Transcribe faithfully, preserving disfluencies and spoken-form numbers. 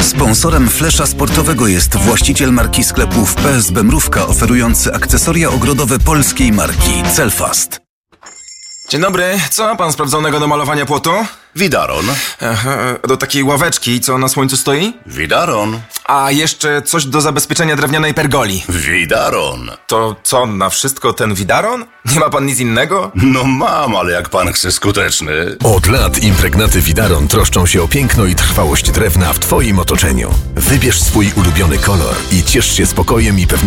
Sponsorem Flesza Sportowego jest właściciel marki sklepów P S B Mrówka, oferujący akcesoria ogrodowe polskiej marki Celfast. Dzień dobry, co ma pan sprawdzonego do malowania płotu? Widaron. Aha, do takiej ławeczki, co na słońcu stoi? Widaron. A jeszcze coś do zabezpieczenia drewnianej pergoli. Widaron. To co, na wszystko ten widaron? Nie ma pan nic innego? No mam, ale jak pan chce skuteczny. Od lat impregnaty Widaron troszczą się o piękno i trwałość drewna w twoim otoczeniu. Wybierz swój ulubiony kolor i ciesz się spokojem i pewnością